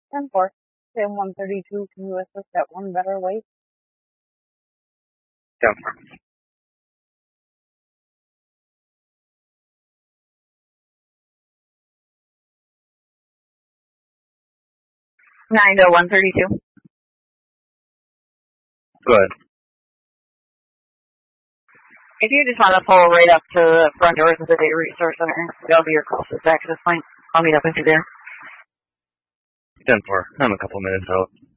10-4. Sam 132, can you assist at one better weight? 10-4. 9 to 132. Good. If you just want to pull right up to the front doors of the Data Resource Center, that'll be your closest access point. I'll meet up with you there. 10-4. I'm a couple minutes out.